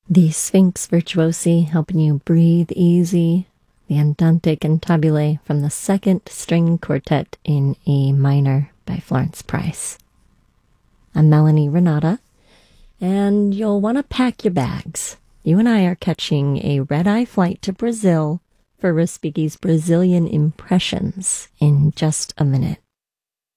The Sphinx Virtuosi helping you breathe easy. The Andante Cantabile from the Second String Quartet in E minor by Florence Price. I'm Melanie Renata, and you'll want to pack your bags. You and I are catching a red-eye flight to Brazil for Respighi's Brazilian Impressions in just a minute.